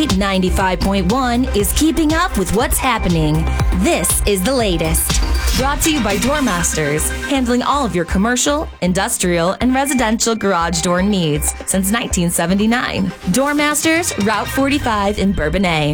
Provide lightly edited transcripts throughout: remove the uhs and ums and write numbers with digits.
95.1 is keeping up with what's happening. This is the latest. Brought to you by Doormasters, handling all of your commercial, industrial, and residential garage door needs since 1979. Doormasters, Route 45 in Bourbonnais.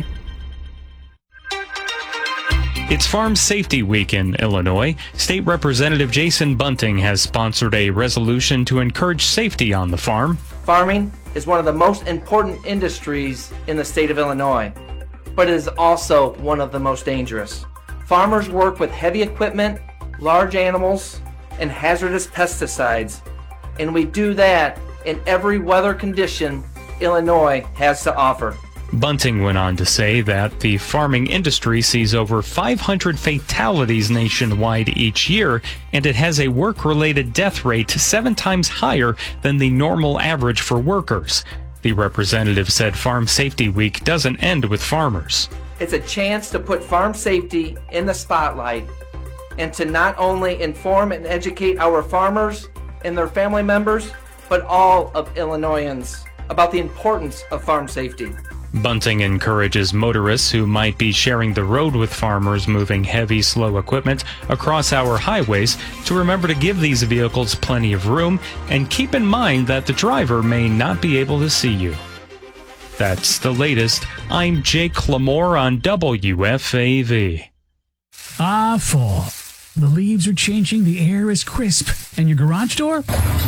It's Farm Safety Week in Illinois. State Representative Jason Bunting has sponsored a resolution to encourage safety on the farm. Farming is one of the most important industries in the state of Illinois, but it is also one of the most dangerous. Farmers work with heavy equipment, large animals, and hazardous pesticides, and we do that in every weather condition Illinois has to offer. Bunting went on to say that the farming industry sees over 500 fatalities nationwide each year, and it has a work-related death rate 7 times higher than the normal average for workers. The representative said Farm Safety Week doesn't end with farmers. It's a chance to put farm safety in the spotlight and to not only inform and educate our farmers and their family members, but all of Illinoisans about the importance of farm safety. Bunting encourages motorists who might be sharing the road with farmers moving heavy, slow equipment across our highways to remember to give these vehicles plenty of room and keep in mind that the driver may not be able to see you. That's the latest. I'm Jake Lamore on WFAV. Fall. The leaves are changing, the air is crisp, and your garage door?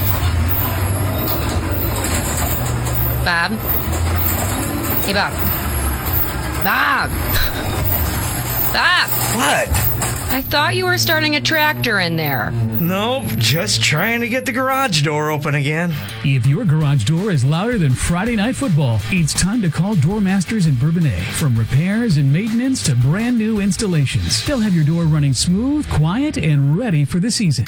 Bob? Hey, Bob. Bob! Bob! What? I thought you were starting a tractor in there. Nope, just trying to get the garage door open again. If your garage door is louder than Friday Night Football, it's time to call Doormasters in Bourbonnais. From repairs and maintenance to brand new installations, they'll have your door running smooth, quiet, and ready for the season.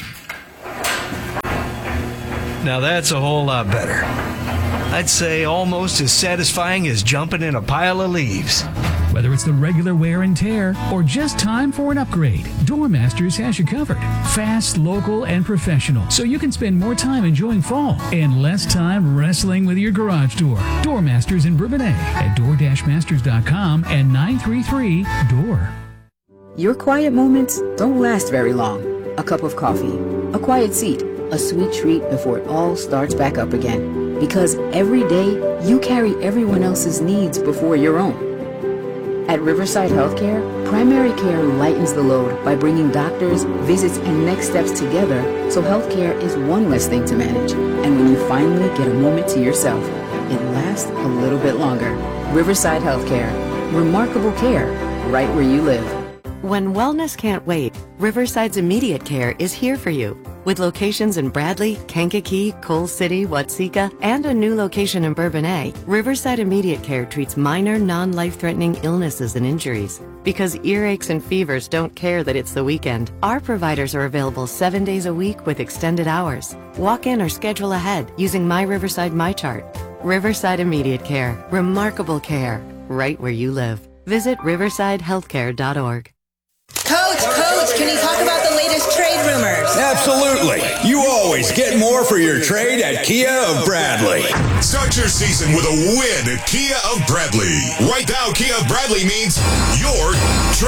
Now that's a whole lot better. I'd say almost as satisfying as jumping in a pile of leaves. Whether it's the regular wear and tear or just time for an upgrade, Doormasters has you covered. Fast, local, and professional, so you can spend more time enjoying fall and less time wrestling with your garage door. Doormasters in Bourbonnais at door-masters.com and 933-DOOR. Your quiet moments don't last very long. A cup of coffee, a quiet seat, a sweet treat before it all starts back up again. Because every day, you carry everyone else's needs before your own. At Riverside Healthcare, primary care lightens the load by bringing doctors, visits, and next steps together so healthcare is one less thing to manage. And when you finally get a moment to yourself, it lasts a little bit longer. Riverside Healthcare. Remarkable care right where you live. When wellness can't wait, Riverside's Immediate Care is here for you. With locations in Bradley, Kankakee, Coal City, Watseka, and a new location in Bourbonnais, Riverside Immediate Care treats minor, non-life-threatening illnesses and injuries. Because earaches and fevers don't care that it's the weekend, our providers are available 7 days a week with extended hours. Walk in or schedule ahead using My Riverside MyChart. Riverside Immediate Care. Remarkable care right where you live. Visit riversidehealthcare.org. Coach, can you talk about the latest trade rumors? Absolutely. You always get more for your trade at Kia of Bradley. Start your season with a win at Kia of Bradley. Right now, Kia of Bradley means your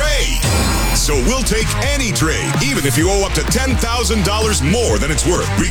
trade. So we'll take any trade, even if you owe up to $10,000 more than it's worth,